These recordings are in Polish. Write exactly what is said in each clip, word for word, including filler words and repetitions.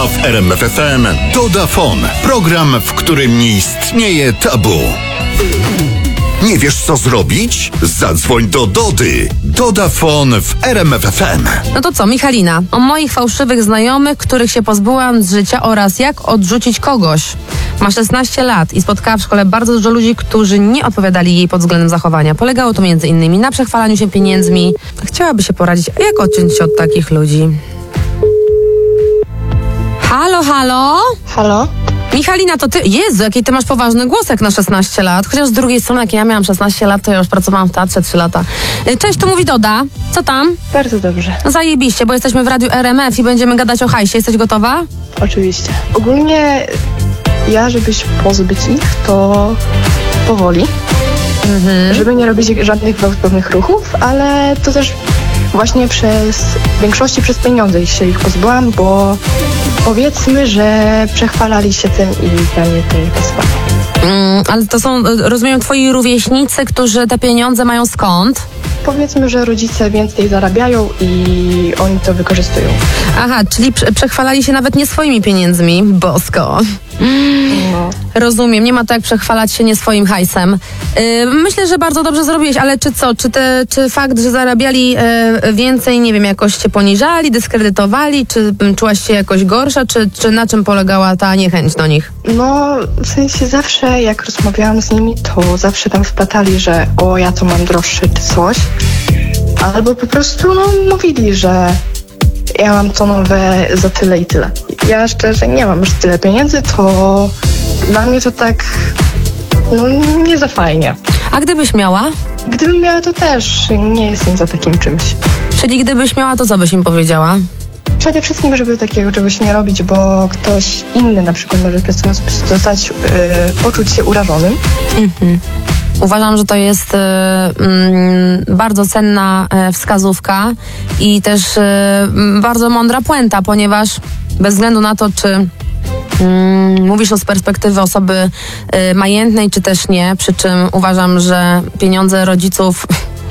A w R M F F M Dodafon. Program, w którym nie istnieje tabu. Nie wiesz, co zrobić? Zadzwoń do Dody. Dodafon w R M F F M. No to co, Michalina, o moich fałszywych znajomych, których się pozbyłam z życia oraz jak odrzucić kogoś. Ma szesnaście lat i spotkała w szkole bardzo dużo ludzi, którzy nie odpowiadali jej pod względem zachowania. Polegało to między innymi na przechwalaniu się pieniędzmi. Chciałaby się poradzić, a jak odciąć się od takich ludzi? Halo, halo? Halo? Michalina, to ty... Jezu, jaki ty masz poważny głos jak na szesnaście lat. Chociaż z drugiej strony, jak ja miałam szesnaście lat, to ja już pracowałam w teatrze trzy lata. Cześć, to mówi Doda. Co tam? Bardzo dobrze. No zajebiście, bo jesteśmy w Radiu R M F i będziemy gadać o hajsie. Jesteś gotowa? Oczywiście. Ogólnie ja, żeby się pozbyć ich, to powoli. Mhm. Żeby nie robić żadnych gwałtownych ruchów, ale to też właśnie przez, w większości przez pieniądze się ich pozbyłam, bo powiedzmy, że przechwalali się tym i ja nie tym nie pasowałam. Mm, ale to są, rozumiem, twoi rówieśnicy, którzy te pieniądze mają skąd? Powiedzmy, że rodzice więcej zarabiają i oni to wykorzystują. Aha, czyli prze- przechwalali się nawet nie swoimi pieniędzmi. Bosko. No. Rozumiem, nie ma to jak przechwalać się nie swoim hajsem. Yy, myślę, że bardzo dobrze zrobiłeś, ale czy co? Czy, te, czy fakt, że zarabiali yy, więcej, nie wiem, jakoś cię poniżali, dyskredytowali? Czy czułaś się jakoś gorsza? Czy, czy na czym polegała ta niechęć do nich? No, w sensie zawsze jak rozmawiałam z nimi, to zawsze tam wplatali, że o, ja to mam droższy czy coś. Albo po prostu, no, mówili, że ja mam to nowe za tyle i tyle. Ja szczerze nie mam już tyle pieniędzy, to dla mnie to tak, no, nie za fajnie. A gdybyś miała? Gdybym miała, to też nie jestem za takim czymś. Czyli gdybyś miała, to co byś im powiedziała? Przede wszystkim, żeby takiego czegoś nie robić, bo ktoś inny na przykład może przez to zostać, yy, poczuć się urażonym. Mhm. Uważam, że to jest y, y, bardzo cenna y, wskazówka i też y, bardzo mądra puenta, ponieważ bez względu na to, czy y, mówisz o z perspektywy osoby y, majętnej, czy też nie, przy czym uważam, że pieniądze rodziców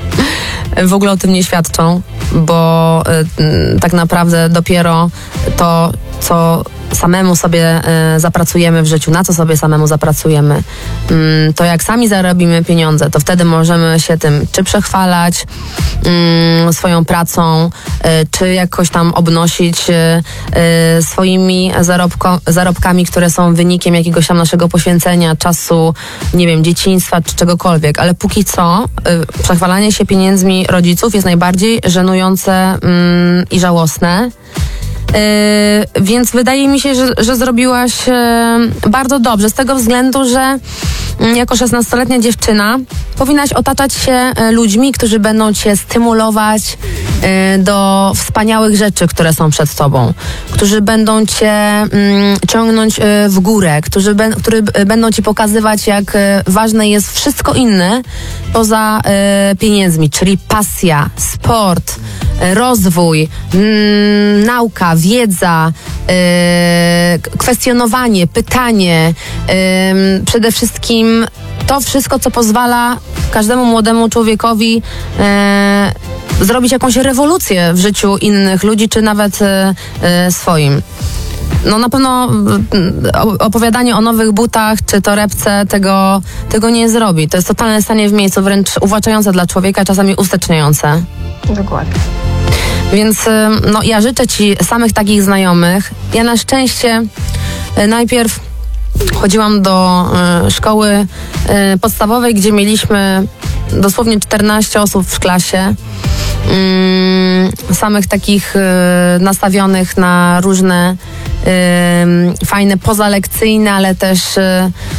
w ogóle o tym nie świadczą, bo y, y, tak naprawdę dopiero to, co samemu sobie y, zapracujemy w życiu, na co sobie samemu zapracujemy, y, to jak sami zarobimy pieniądze, to wtedy możemy się tym czy przechwalać y, swoją pracą, y, czy jakoś tam obnosić y, y, swoimi zarobko, zarobkami, które są wynikiem jakiegoś tam naszego poświęcenia, czasu, nie wiem, dzieciństwa, czy czegokolwiek, ale póki co y, przechwalanie się pieniędzmi rodziców jest najbardziej żenujące y, i żałosne. Yy, więc wydaje mi się, że, że zrobiłaś yy, bardzo dobrze, z tego względu, że yy, jako szesnastoletnia dziewczyna powinnaś otaczać się yy, ludźmi, którzy będą cię stymulować yy, do wspaniałych rzeczy, które są przed tobą, którzy będą cię yy, ciągnąć yy, w górę, którzy, be, którzy yy, będą ci pokazywać, jak yy, ważne jest wszystko inne poza yy, pieniędzmi, czyli pasja, sport, yy, rozwój, yy, nauka, wiedza, yy, kwestionowanie, pytanie, yy, przede wszystkim to wszystko, co pozwala każdemu młodemu człowiekowi yy, zrobić jakąś rewolucję w życiu innych ludzi, czy nawet yy, swoim. No na pewno opowiadanie o nowych butach czy torebce tego, tego nie zrobi. To jest totalne stanie w miejscu, wręcz uwłaczające dla człowieka, czasami usteczniające. Dokładnie. Więc no, ja życzę ci samych takich znajomych. Ja na szczęście najpierw chodziłam do y, szkoły y, podstawowej, gdzie mieliśmy dosłownie czternaście osób w klasie. Y, samych takich y, nastawionych na różne y, fajne pozalekcyjne, ale też y,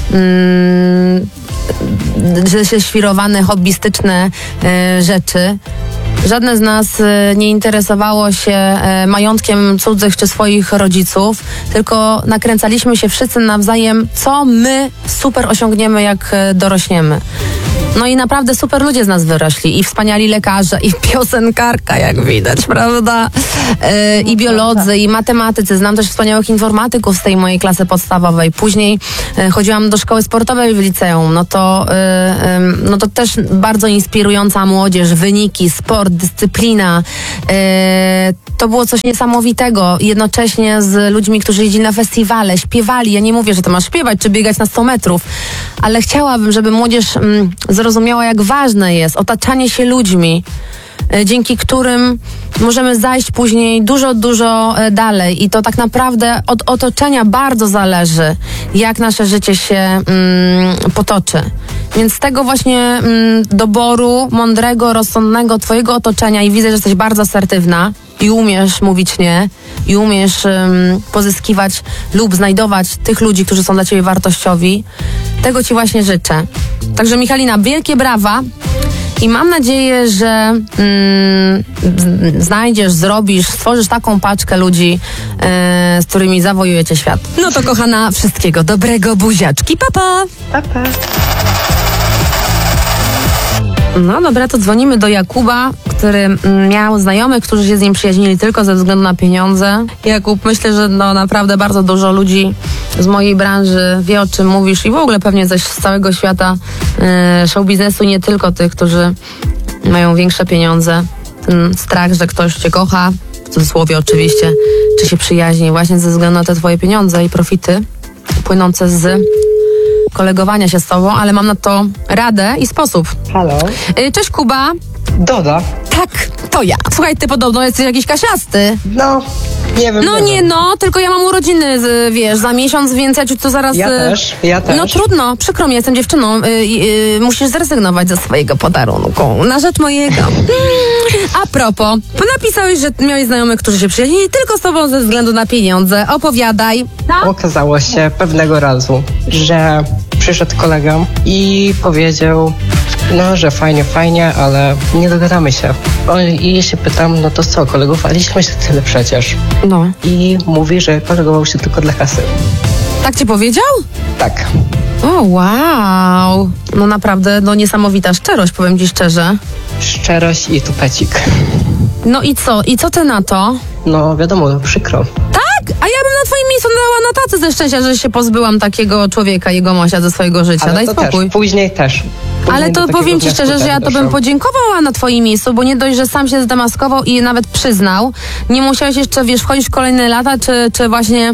y, ześwirowane, hobbystyczne y, rzeczy. Żadne z nas y, nie interesowało się y, majątkiem cudzych czy swoich rodziców, tylko nakręcaliśmy się wszyscy nawzajem, co my super osiągniemy, jak y, dorośniemy. No i naprawdę super ludzie z nas wyrośli. I wspaniali lekarze, i piosenkarka, jak widać, prawda? Yy, I biolodzy, i matematycy. Znam też wspaniałych informatyków z tej mojej klasy podstawowej. Później yy, chodziłam do szkoły sportowej w liceum. No to, yy, yy, no to też bardzo inspirująca młodzież. Wyniki, sport, dyscyplina. Yy, to było coś niesamowitego. Jednocześnie z ludźmi, którzy jeździli na festiwale, śpiewali. Ja nie mówię, że to masz śpiewać, czy biegać na sto metrów, ale chciałabym, żeby młodzież mm, zrozumiała, jak ważne jest otaczanie się ludźmi, y, dzięki którym możemy zajść później dużo, dużo y, dalej. I to tak naprawdę od otoczenia bardzo zależy, jak nasze życie się mm, potoczy. Więc z tego właśnie mm, doboru mądrego, rozsądnego twojego otoczenia, i widzę, że jesteś bardzo asertywna i umiesz mówić nie, i umiesz um, pozyskiwać lub znajdować tych ludzi, którzy są dla ciebie wartościowi. Tego ci właśnie życzę. Także Michalina, wielkie brawa i mam nadzieję, że mm, znajdziesz, zrobisz, stworzysz taką paczkę ludzi, e, z którymi zawojujecie świat. No to kochana, wszystkiego dobrego, buziaczki, pa pa! Pa, pa. No dobra, to dzwonimy do Jakuba, który miał znajomych, którzy się z nim przyjaźnili tylko ze względu na pieniądze. Jakub, myślę, że no naprawdę bardzo dużo ludzi z mojej branży wie, o czym mówisz, i w ogóle pewnie coś z całego świata yy, show biznesu, nie tylko tych, którzy mają większe pieniądze. Ten strach, że ktoś cię kocha, w cudzysłowie oczywiście, czy się przyjaźni właśnie ze względu na te twoje pieniądze i profity płynące z kolegowania się z tobą, ale mam na to radę i sposób. Halo? Yy, cześć Kuba. Doda? Tak, to ja. Słuchaj, ty podobno jesteś jakiś kasiasty. No, nie wiem. No nie, nie wiem. no, tylko ja mam urodziny, z, wiesz, za miesiąc, więc ja ci tu zaraz... Ja y, też, ja też. No trudno, przykro mi, jestem dziewczyną. Y, y, musisz zrezygnować ze swojego podarunku na rzecz mojego. A propos, napisałeś, że miałeś znajomych, którzy się przyjaźnili tylko z tobą ze względu na pieniądze. Opowiadaj. No? Okazało się pewnego razu, że przyszedł kolega i powiedział, no, że fajnie, fajnie, ale nie dogadamy się. O, I ja się pytam, no to co, kolegowaliśmy się tyle przecież. No. I mówi, że kolegował się tylko dla kasy. Tak ci powiedział? Tak. O, wow. No naprawdę, no niesamowita szczerość, powiem ci szczerze. Szczerość i tupecik. No i co? I co ty na to? No wiadomo, przykro. Tak? A ja bym na twoim miejscu dała na tacy ze szczęścia, że się pozbyłam takiego człowieka, jego mosia ze swojego życia. Ale Daj to spokój. też, później też. Później Ale do to takiego powiem ci wniosku szczerze, że też ja to bym doszłam. podziękowała na twoim miejscu, bo nie dość, że sam się zdemaskował i nawet przyznał. Nie musiałeś jeszcze, wiesz, wchodzić w kolejne lata, czy, czy właśnie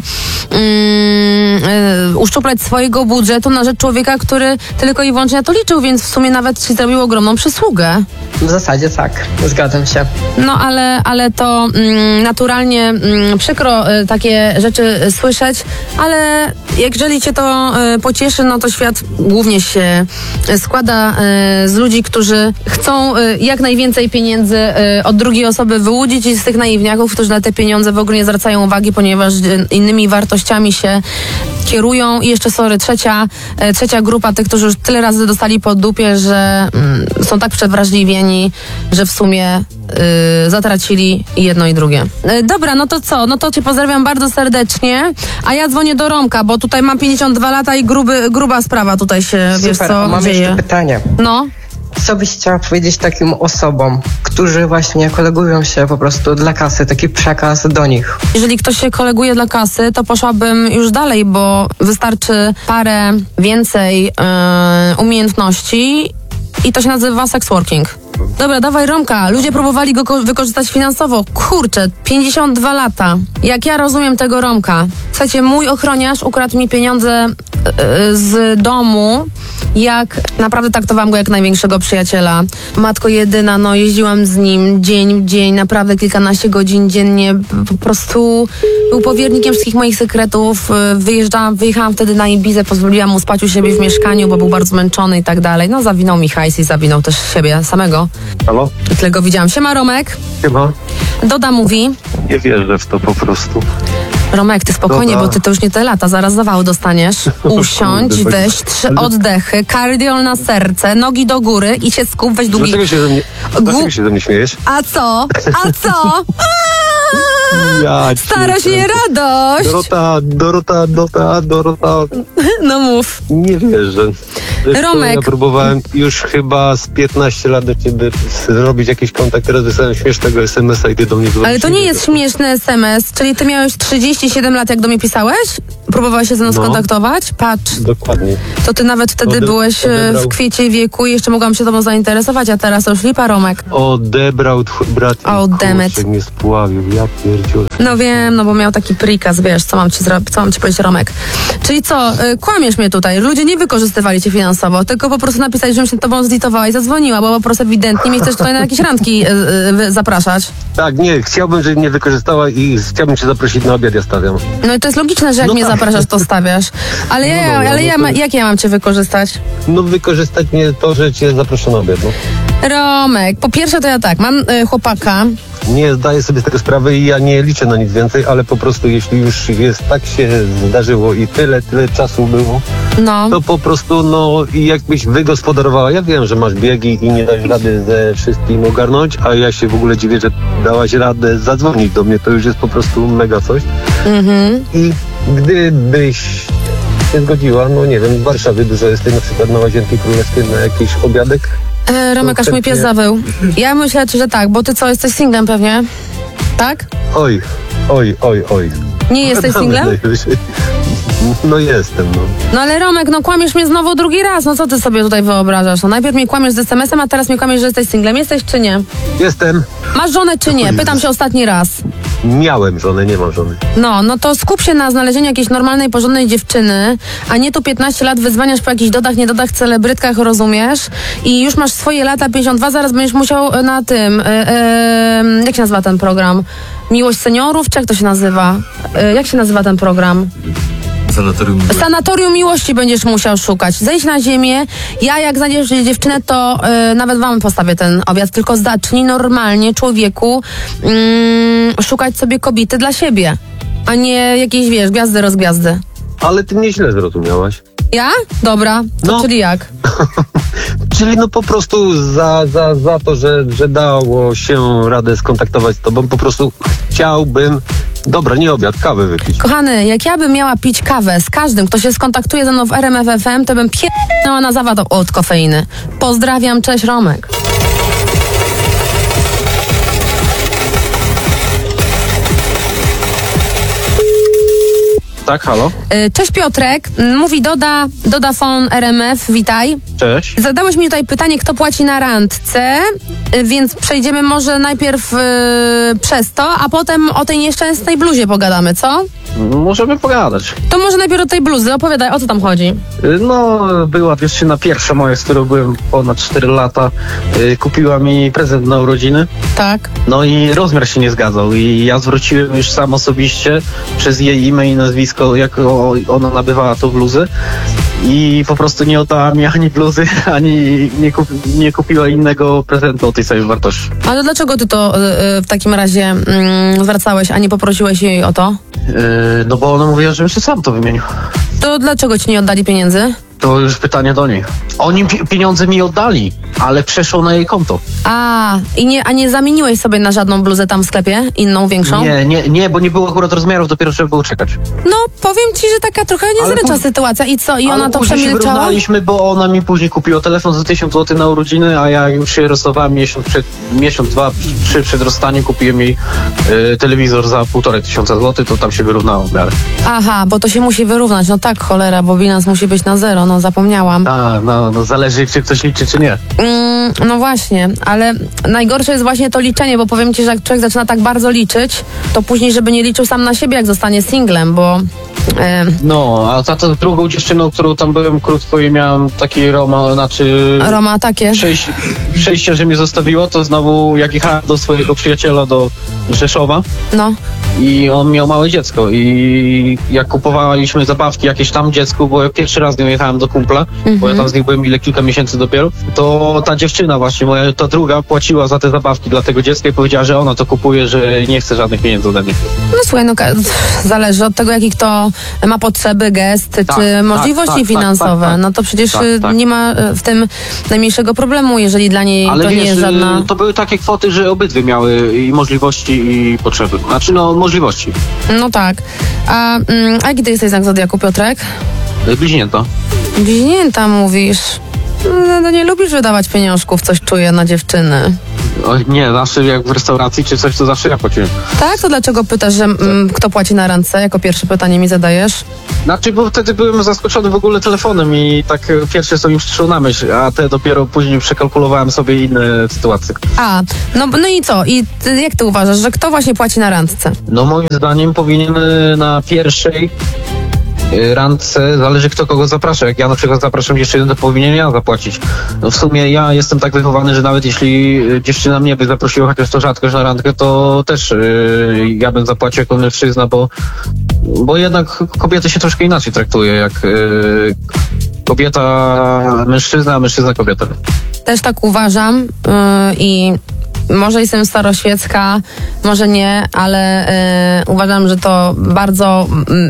mm, yy, uszczuplać swojego budżetu na rzecz człowieka, który tylko i wyłącznie na to liczył, więc w sumie nawet ci zrobił ogromną przysługę. W zasadzie tak, zgadzam się. No ale, ale to mm, naturalnie mm, przykro y, takie rzeczy y, słyszeć, ale jeżeli cię to y, pocieszy, no to świat głównie się y, składa y, z ludzi, którzy chcą y, jak najwięcej pieniędzy y, od drugiej osoby wyłudzić, i z tych naiwniaków, którzy na te pieniądze w ogóle nie zwracają uwagi, ponieważ y, innymi wartościami się kierują. I jeszcze, sorry, trzecia, y, trzecia grupa tych, którzy już tyle razy dostali po dupie, że y, są tak przewrażliwieni, że w sumie y, zatracili jedno i drugie. Y, dobra, no to co? No to cię pozdrawiam bardzo serdecznie, a ja dzwonię do Romka, bo tutaj mam pięćdziesiąt dwa lata i gruby, gruba sprawa tutaj się, Super, wiesz co, mam dzieje. jeszcze pytanie. No. Co byś chciała powiedzieć takim osobom, którzy właśnie kolegują się po prostu dla kasy, taki przekaz do nich? Jeżeli ktoś się koleguje dla kasy, to poszłabym już dalej, bo wystarczy parę więcej yy, umiejętności i to się nazywa sex working. Dobra, dawaj Romka. Ludzie próbowali go ko- wykorzystać finansowo. Kurczę, pięćdziesiąt dwa lata. Jak ja rozumiem tego Romka. Słuchajcie, mój ochroniarz ukradł mi pieniądze yy, z domu. Jak naprawdę traktowałam go jak największego przyjaciela. Matko jedyna, no jeździłam z nim dzień w dzień, naprawdę kilkanaście godzin dziennie. Po prostu był powiernikiem wszystkich moich sekretów. Wyjeżdżałam, wyjechałam wtedy na Ibizę, pozwoliłam mu spać u siebie w mieszkaniu, bo był bardzo zmęczony i tak dalej. No zawinął mi hajs i zawinął też siebie samego. Halo? I tyle go widziałam. Siema Romek. Chyba Doda mówi. nie wierzę w to po prostu. Romek, ty spokojnie, Dobra. bo ty to już nie te lata, zaraz zawału dostaniesz. Usiądź, Kurde, weź trzy oddechy, kardiol na serce, nogi do góry i się skup, weź długi... Dlaczego się ze mnie, dlaczego się ze mnie śmiejesz? A co? A co? Ja Starość cię- nie radość. Dorota, Dorota, Dorota, Dorota. No mów. Nie wierzę. Wiesz co, Romek. Ja próbowałem już chyba z piętnaście lat do ciebie zrobić jakiś kontakt, teraz wysłałem śmiesznego es em es a i ty do mnie Ale to nie jest śmieszny es em es, czyli ty miałeś trzydzieści siedem lat, jak do mnie pisałeś? Próbowałeś się ze mną No. skontaktować? Patrz, Dokładnie. to ty nawet wtedy Ode- byłeś e, odebrał. w kwiecie wieku i jeszcze mogłam się tobą zainteresować, a teraz to już lipa, Romek. Odebrał twój brat i Oh, damn it. kurczę, mnie spławił, ja pierdziule. No wiem, no bo miał taki prikaz, wiesz, co mam ci, zro- co mam ci powiedzieć, Romek. Czyli co, y, kłamiesz mnie tutaj, ludzie nie wykorzystywali cię finansowo, tylko po prostu napisali, żebym się tobą zlitowała i zadzwoniła, bo po prostu ewidentnie mnie chcesz tutaj na jakieś randki y, y, zapraszać. Tak, nie, chciałbym, żeby mnie wykorzystała i chciałbym cię zaprosić na obiad, ja stawiam. No i to jest logiczne, że jak No mnie tak. zapraszasz, to stawiasz. Ale, ja, No dobra, ale no ja, to- ma, jak ja mam cię wykorzystać? No wykorzystać mnie to, że cię zaproszę na obiad, no. Romek, po pierwsze to ja tak, mam y, chłopaka, Nie zdaję sobie z tego sprawy i ja nie liczę na nic więcej, ale po prostu jeśli już jest, tak się zdarzyło i tyle, tyle czasu było, no. to po prostu, no i jakbyś wygospodarowała, ja wiem, że masz biegi i nie dasz rady ze wszystkim ogarnąć, a ja się w ogóle dziwię, że dałaś radę zadzwonić do mnie, to już jest po prostu mega coś. Mhm. I gdybyś się zgodziła, no nie wiem, w Warszawie dużo jest tej na przykład na Łazienki Królewskie na jakiś obiadek. E, Romek, aż mój pies zawył. Ja myślę, że tak, bo ty co, jesteś singlem pewnie? Tak? Oj, oj, oj, oj. Nie jesteś singlem? No jestem, no. No ale Romek, no kłamiesz mnie znowu drugi raz, no co ty sobie tutaj wyobrażasz? No najpierw mnie kłamiesz z es em esem, a teraz mnie kłamiesz, że jesteś singlem. Jesteś czy nie? Jestem. Masz żonę czy nie? Pytam się ostatni raz. Miałem żonę, nie mam żony. No, no to skup się na znalezieniu jakiejś normalnej, porządnej dziewczyny, a nie tu piętnaście lat wyzwaniasz po jakichś dodach, niedodach, celebrytkach, rozumiesz? I już masz swoje lata, pięćdziesiąt dwa, zaraz będziesz musiał na tym, e, e, jak się nazywa ten program? Miłość seniorów, czy jak to się nazywa? E, jak się nazywa ten program? Sanatorium. Sanatorium miłości będziesz musiał szukać. Zejdź na ziemię. Ja jak znajdziesz dziewczynę, to y, nawet wam postawię ten obiad. Tylko zacznij normalnie, człowieku, mm, szukać sobie kobiety dla siebie. A nie jakieś, wiesz, gwiazdy rozgwiazdy. Ale ty mnie źle zrozumiałaś. Ja? Dobra. To No. czyli jak? Czyli no po prostu za, za, za to, że, że dało się radę skontaktować z tobą, po prostu chciałbym, dobra, nie obiad, kawę wypić. Kochany, jak ja bym miała pić kawę z każdym, kto się skontaktuje ze mną w R M F F M, to bym pierdolała na zawad od kofeiny. Pozdrawiam, cześć Romek. Tak, halo? Y, Cześć Piotrek, mówi Doda, Dodafon R M F, witaj. Cześć. Zadałeś mi tutaj pytanie, kto płaci na randce, y, więc przejdziemy może najpierw y, przez to, a potem o tej nieszczęsnej bluzie pogadamy, co? Możemy pogadać. To może najpierw o tej bluzy, opowiadaj, o co tam chodzi. Y, No, była dziewczyna pierwsza moja, z którą byłem ponad cztery lata. Y, Kupiła mi prezent na urodziny. Tak. No i rozmiar się nie zgadzał i ja zwróciłem już sam osobiście przez jej imię i nazwisko, jak o- ona nabywała tą bluzę. I po prostu nie oddała mi ani bluzy, ani nie, kup, nie kupiła innego prezentu o tej samej wartości. Ale dlaczego ty to y, y, w takim razie mm, zwracałeś, a nie poprosiłeś jej o to? Yy, no bo ona mówiła, że jeszcze sam to wymienił. To dlaczego ci nie oddali pieniędzy? To już pytanie do niej. Oni pi- pieniądze mi oddali, ale przeszło na jej konto. A, i nie, a nie zamieniłeś sobie na żadną bluzę tam w sklepie? Inną, większą? Nie, nie, nie, bo nie było akurat rozmiarów, dopiero trzeba było czekać. No, powiem ci, że taka trochę niezręczna póź- sytuacja. I co? I Ale ona to później się przemilczała? wyrównaliśmy, bo ona mi później kupiła telefon za tysiąc złotych na urodziny, a ja już się rozstawałem miesiąc, przed, miesiąc dwa, trzy przed rozstaniem, kupiłem jej y, telewizor za półtorej tysiąca złotych, to tam się wyrównało w miarę. Aha, bo to się musi wyrównać. No tak, cholera, bo bilans musi być na zero, no zapomniałam. A, no, no zależy, czy ktoś liczy, czy nie. Mm, no właśnie, ale najgorsze jest właśnie to liczenie, bo powiem ci, że jak człowiek zaczyna tak bardzo liczyć, to później, żeby nie liczył sam na siebie, jak zostanie singlem, bo... E, No, a za tą drugą dziewczyną, którą tam byłem krótko i miałem taki Roma, znaczy... Roma takie. Przejście, przejście, że mnie zostawiło, to znowu jak jechałem do swojego przyjaciela do Rzeszowa No. i on miał małe dziecko i jak kupowaliśmy zabawki jakieś tam dziecku, bo ja pierwszy raz z nią jechałem do kumpla, bo ja tam z nim byłem ile kilka miesięcy dopiero, to ta dziewczyna właśnie, moja, ta druga płaciła za te zabawki dla tego dziecka i powiedziała, że ona to kupuje, że nie chce żadnych pieniędzy ode mnie. No słuchaj, no ka- zależy od tego, jaki kto ma potrzeby, gest, Tak, czy tak, możliwości tak, tak, finansowe. tak, tak. No to przecież Tak, y, tak. nie ma y, w tym najmniejszego problemu, jeżeli dla niej Ale to wiesz, nie jest żadna... to były takie kwoty, że obydwie miały i możliwości i potrzeby. Znaczy no możliwości. No tak. A, mm, a jaki ty jesteś znak zodiaku, Piotrek? Bliźnięta. Bliźnięta mówisz. No, no nie lubisz wydawać pieniążków, coś czuję, na dziewczyny. O, nie, zawsze jak w restauracji czy coś, to zawsze ja płaciłem. Tak? To dlaczego pytasz, że mm, kto płaci na randce? Jako pierwsze pytanie mi zadajesz. Znaczy, bo wtedy byłem zaskoczony w ogóle telefonem i tak e, pierwsze co mi przyszło na myśl, a te dopiero później przekalkulowałem sobie inne sytuacje. A, no, no i co? I ty, jak ty uważasz, że kto właśnie płaci na randce? No moim zdaniem powinien e, na pierwszej e, randce, zależy kto kogo zaprasza. Jak ja na przykład zapraszam dziewczynę, to powinien ja zapłacić. No w sumie ja jestem tak wychowany, że nawet jeśli e, dziewczyna mnie by zaprosiła, chociaż to rzadkość na randkę, to też e, ja bym zapłacił jako mężczyzna, bo Bo jednak kobiety się troszkę inaczej traktuje, jak yy, kobieta mężczyzna, a mężczyzna kobieta. Też tak uważam yy, i może jestem staroświecka, może nie, ale yy, uważam, że to bardzo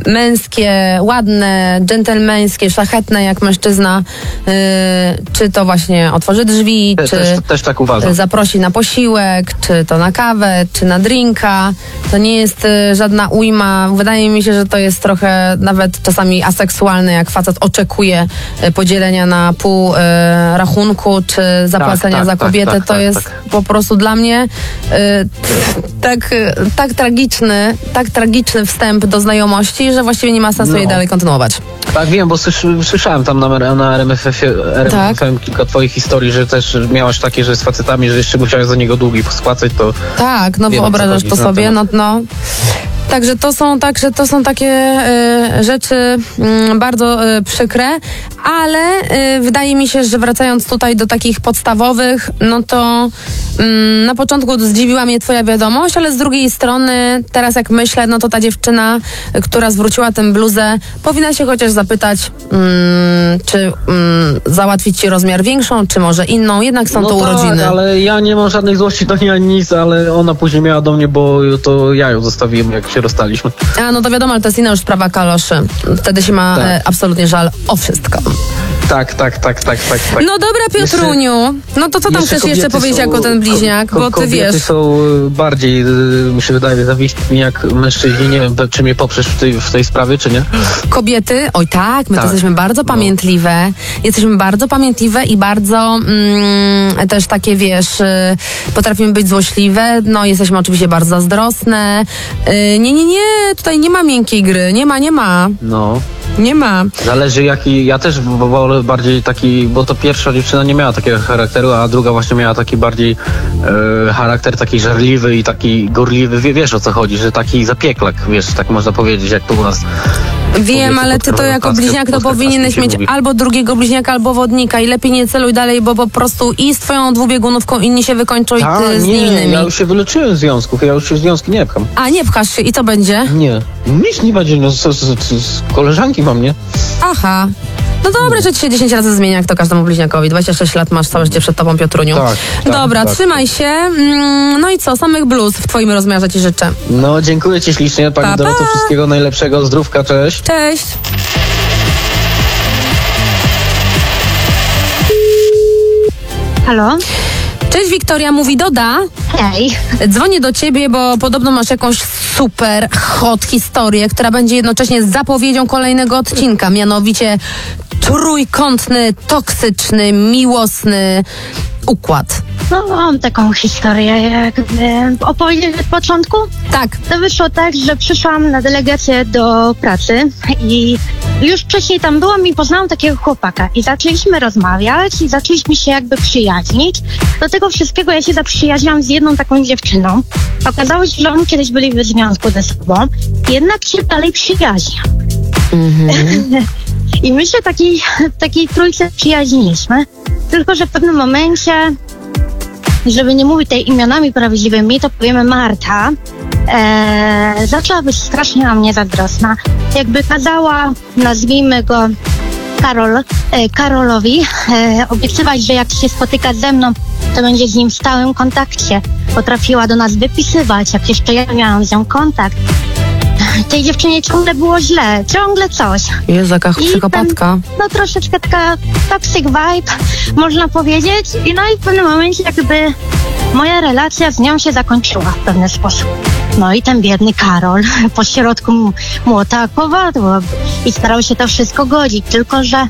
męskie, ładne, dżentelmeńskie, szlachetne, jak mężczyzna, yy, czy to właśnie otworzy drzwi, Te, czy też, też tak uważam. zaprosi na posiłek, czy to na kawę, czy na drinka. To nie jest y, żadna ujma. Wydaje mi się, że to jest trochę nawet czasami aseksualne, jak facet oczekuje y, podzielenia na pół y, rachunku, czy zapłacenia tak, za tak, kobietę. tak, to tak, jest tak. po prostu dla mnie y, tak, y, tak tragiczny, tak tragiczny wstęp do znajomości, że właściwie nie ma sensu No. jej dalej kontynuować. Tak, wiem, bo słysz- słyszałem tam na, na R M F F Tak. kilka twoich historii, że też miałaś takie, że z facetami, że jeszcze musiałaś za niego długi spłacać, to Tak, no Wiem, o co wyobrażasz chodzi to na sobie, no, temat. no. Także to są, także to są takie y, rzeczy y, bardzo y, przykre, ale y, wydaje mi się, że wracając tutaj do takich podstawowych, no to y, na początku zdziwiła mnie twoja wiadomość, ale z drugiej strony teraz jak myślę, no to ta dziewczyna, y, która zwróciła tę bluzę, powinna się chociaż zapytać, y, czy y, załatwić ci rozmiar większą, czy może inną, jednak są no to tak, urodziny. ale ja nie mam żadnej złości do niej ani nic, ale ona później miała do mnie, bo to ja ją zostawiłem, jak się rozstaliśmy. A, no to wiadomo, ale to jest inna już sprawa kaloszy. Wtedy się ma Tak. e, absolutnie żal o wszystko. Tak, tak, tak, tak, tak. tak. No dobra, Piotruniu. No to co tam chcesz jeszcze kobiety powiedzieć są- jako ten bliźniak? ko- Bo ty kobiety wiesz. są y, bardziej, y, mi się wydaje, zawiśni jak mężczyźni. Nie wiem, pe- czy mnie poprzesz w tej, w tej sprawie, czy nie? Kobiety, oj tak, my Tak. to jesteśmy bardzo pamiętliwe. Jesteśmy bardzo pamiętliwe i bardzo mm, też takie, wiesz, y, potrafimy być złośliwe. No, jesteśmy oczywiście bardzo zazdrosne. Y, nie, nie, nie, tutaj nie ma miękkiej gry. Nie ma, nie ma. No. Nie ma. Zależy jaki, ja też w- wolę bardziej taki, bo to pierwsza dziewczyna nie miała takiego charakteru, a druga właśnie miała taki bardziej e, charakter taki żarliwy i taki gorliwy, Wie, wiesz o co chodzi, że taki zapieklak, wiesz, tak można powiedzieć, jak to u nas. Wiem, Kobiety ale ty to pod jako kraskę- bliźniak to pod kraskę powinieneś się mieć mówi. albo drugiego bliźniaka, albo wodnika i lepiej nie celuj dalej, bo po prostu i z twoją dwubiegunówką inni się wykończą i A, ty z nie, innymi. ja już się wyleczyłem z związków, ja już się w związki nie pcham. A, nie pchasz się i co będzie? Nie, nic nie będzie, no z, z, z, z koleżanki mam, nie? Aha. No dobra, że ci się dziesięć razy zmienia, jak to każdemu bliźniakowi. dwadzieścia sześć lat masz całe życie przed tobą, Piotruniu. Tak, tak, Dobra, tak. trzymaj się. Mm, No i co, samych bluz w twoim rozmiarze ci życzę. No, dziękuję ci ślicznie, pani Pa, pa. Doroto, wszystkiego najlepszego, zdrówka, cześć. Cześć. Halo? Cześć, Wiktoria, mówi Doda. Hej. Dzwonię do ciebie, bo podobno masz jakąś super hot historię, która będzie jednocześnie zapowiedzią kolejnego odcinka, mianowicie trójkątny, toksyczny, miłosny układ. No mam taką historię, jakby opowiedzieć od początku. Tak, To wyszło tak, że przyszłam na delegację do pracy i już wcześniej tam byłam i poznałam takiego chłopaka i zaczęliśmy rozmawiać i zaczęliśmy się jakby przyjaźnić. Do tego wszystkiego ja się zaprzyjaźniłam z jedną taką dziewczyną. Okazało się, że oni kiedyś byli w związku ze sobą, jednak się dalej przyjaźnią. I my się takiej, takiej trójce przyjaźniliśmy, tylko że w pewnym momencie, żeby nie mówić tej imionami prawdziwymi, to powiemy Marta, e, zaczęła być strasznie na mnie zazdrosna. Jakby kazała, nazwijmy go Karol, e, Karolowi, e, obiecywać, że jak się spotyka ze mną, to będzie z nim w stałym kontakcie. Potrafiła do nas wypisywać, jak jeszcze ja miałam z nią kontakt. Tej dziewczynie ciągle było źle, ciągle coś. jest jaka I psychopatka. Ten, no troszeczkę taka toxic vibe, można powiedzieć. I no i w pewnym momencie jakby moja relacja z nią się zakończyła w pewien sposób. No i ten biedny Karol po środku młota kowadło i starał się to wszystko godzić, tylko że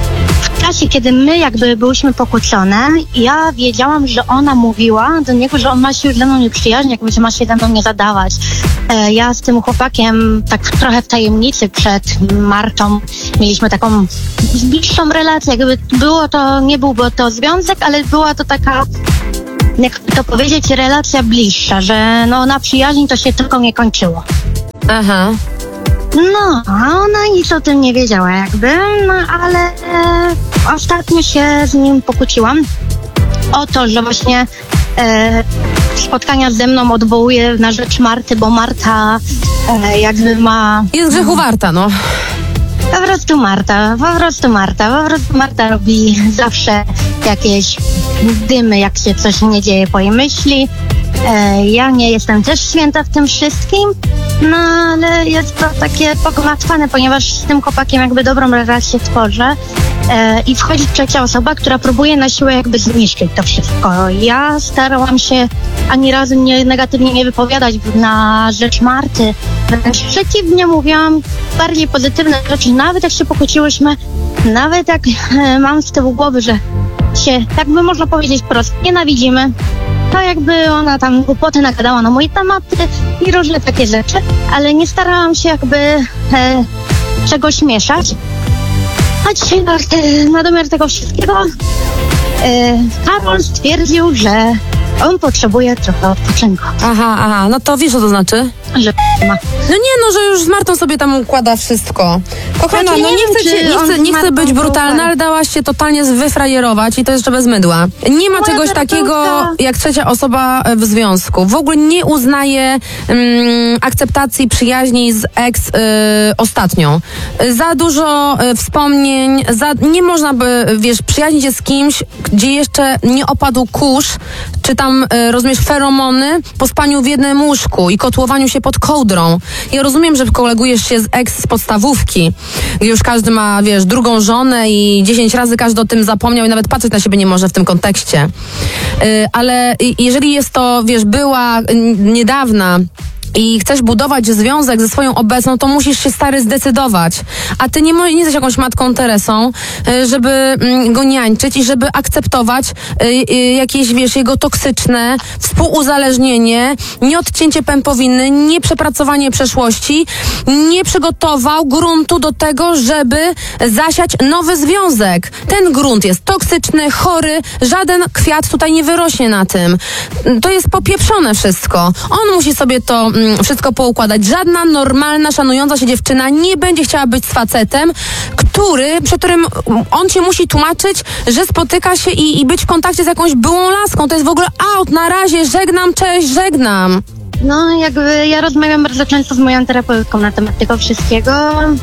w czasie, kiedy my jakby byłyśmy pokłócone, ja wiedziałam, że ona mówiła do niego, że on ma się już ze mną nie przyjaźnić, jakby, że ma się ze mną nie zadawać. E, ja z tym chłopakiem tak trochę w tajemnicy przed Martą mieliśmy taką bliższą relację, jakby było to, nie byłby to związek, ale była to taka, jakby to powiedzieć, relacja bliższa, że no na przyjaźni to się tylko nie kończyło. Aha. No, a ona nic o tym nie wiedziała jakby, no ale e, ostatnio się z nim pokłóciłam o to, że właśnie e, spotkania ze mną odwołuje na rzecz Marty, bo Marta e, jakby ma... Jest grzechu warta, no. Po prostu Marta, po prostu Marta, po prostu Marta robi zawsze jakieś dymy, jak się coś nie dzieje po jej myśli. E, ja nie jestem też święta w tym wszystkim, no ale jest to takie pogmatwane, ponieważ z tym chłopakiem jakby dobrą relację tworzę e, i wchodzi trzecia osoba, która próbuje na siłę jakby zniszczyć to wszystko. Ja starałam się ani razu nie, negatywnie nie wypowiadać na rzecz Marty, wręcz przeciwnie, mówiłam bardziej pozytywne rzeczy, nawet jak się pokłóciłyśmy, nawet jak e, mam z tyłu głowy, że się, jakby można powiedzieć prosto, nienawidzimy. To jakby ona tam głupoty nagadała na moje tematy i różne takie rzeczy, ale nie starałam się jakby e, czegoś mieszać. A dzisiaj na, na domiar tego wszystkiego e, Karol stwierdził, że on potrzebuje trochę odpoczynku. Aha, aha, no to wiesz, co to znaczy? Że ma. No nie, no, że już z Martą sobie tam układa wszystko. Kochana, Znaczy, no nie nie wiem, chcę, cię, czy nie on chcę, z nie chcę Martą być brutalna, układa. ale dałaś się totalnie wyfrajerować i to jeszcze bez mydła. Nie ma Moja czegoś terapeutka- takiego jak trzecia osoba w związku. W ogóle nie uznaję mm, akceptacji przyjaźni z ex y, ostatnią. Y, Za dużo y, wspomnień, za, nie można by, wiesz, przyjaźnić się z kimś, gdzie jeszcze nie opadł kurz, czy tam, y, rozumiesz, feromony po spaniu w jednym łóżku i kotłowaniu się pod kołdrą. Ja rozumiem, że kolegujesz się z ex z podstawówki, gdzie już każdy ma, wiesz, drugą żonę i dziesięć razy każdy o tym zapomniał i nawet patrzeć na siebie nie może w tym kontekście. Yy, ale y- jeżeli jest to, wiesz, była y, niedawna i chcesz budować związek ze swoją obecną, to musisz się, stary, zdecydować. A ty nie, mo- nie jesteś jakąś matką Teresą, y, żeby mm, go niańczyć i żeby akceptować y, y, jakieś, wiesz, jego toksyczne współuzależnienie, nieodcięcie pępowiny, nieprzepracowanie przeszłości, nie przygotował gruntu do tego, żeby zasiać nowy związek. Ten grunt jest toksyczny, chory, żaden kwiat tutaj nie wyrośnie na tym. To jest popieprzone wszystko. On musi sobie to mm, wszystko poukładać. Żadna normalna, szanująca się dziewczyna nie będzie chciała być z facetem, który, przy którym on się musi tłumaczyć, że spotyka się i, i być w kontakcie z jakąś byłą laską. To jest w ogóle out. Na razie, żegnam, cześć, żegnam. No, jakby ja rozmawiam bardzo często z moją terapeutką na temat tego wszystkiego.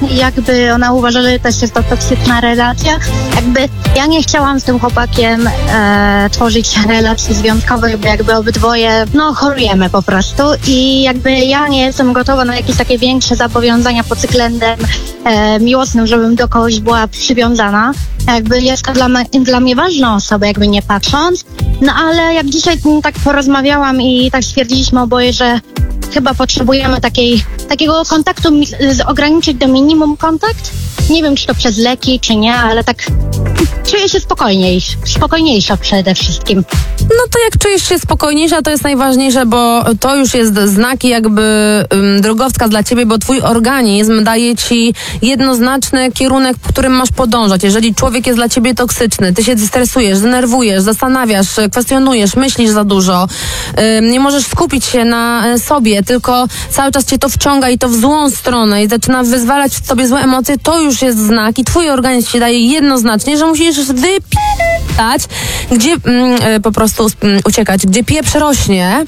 Jakby ona uważa, że też jest to toksyczna relacja. Jakby ja nie chciałam z tym chłopakiem e, tworzyć relacji związkowej, bo jakby obydwoje, no, chorujemy po prostu. I jakby ja nie jestem gotowa na jakieś takie większe zobowiązania pod względem e, miłosnym, żebym do kogoś była przywiązana. Jakby jest to dla, me, dla mnie ważna osoba, jakby nie patrząc. No ale jak dzisiaj tak porozmawiałam i tak stwierdziliśmy oboje, że chyba potrzebujemy takiej, takiego kontaktu, mi- z- ograniczyć do minimum kontakt. Nie wiem, czy to przez leki, czy nie, ale tak czuję się spokojniej, spokojniejsza przede wszystkim. No to jak czujesz się spokojniejsza, to jest najważniejsze, bo to już jest znak i jakby um, drogowskaz dla ciebie, bo twój organizm daje ci jednoznaczny kierunek, w którym masz podążać. Jeżeli człowiek jest dla ciebie toksyczny, ty się stresujesz, denerwujesz, zastanawiasz, kwestionujesz, myślisz za dużo, um, nie możesz skupić się na e, sobie, tylko cały czas cię to wciąga i to w złą stronę i zaczyna wyzwalać w tobie złe emocje, to już jest znak i twój organizm ci daje jednoznacznie, że musisz wypisać, gdzie mm, e, po prostu mm, uciekać, gdzie pieprz rośnie,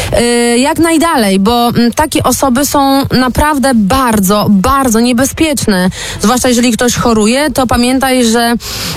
y, jak najdalej, bo mm, takie osoby są naprawdę bardzo, bardzo niebezpieczne. Zwłaszcza jeżeli ktoś choruje, to pamiętaj, że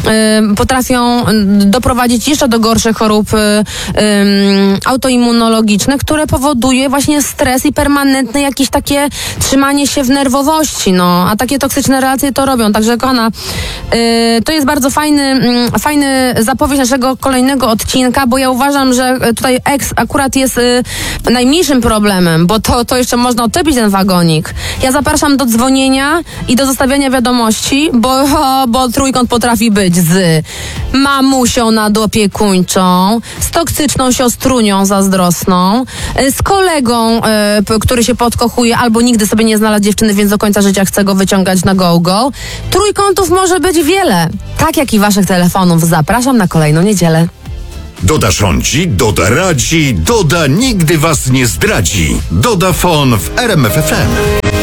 y, potrafią doprowadzić jeszcze do gorszych chorób y, y, autoimmunologicznych, które powoduje właśnie stres stres i permanentne jakieś takie trzymanie się w nerwowości, no. A takie toksyczne relacje to robią. Także, kochana, yy, to jest bardzo fajny, yy, fajny zapowiedź naszego kolejnego odcinka, bo ja uważam, że tutaj eks akurat jest yy, najmniejszym problemem, bo to, to jeszcze można odczepić ten wagonik. Ja zapraszam do dzwonienia i do zostawiania wiadomości, bo, bo trójkąt potrafi być z mamusią nadopiekuńczą, z toksyczną siostrunią zazdrosną, z kolegą, y, który się podkochuje albo nigdy sobie nie znalazł dziewczyny, więc do końca życia chce go wyciągać na go-go. Trójkątów może być wiele. Tak jak i waszych telefonów. Zapraszam na kolejną niedzielę. Doda rządzi, Doda radzi, Doda nigdy was nie zdradzi. Dodafon w R M F F M.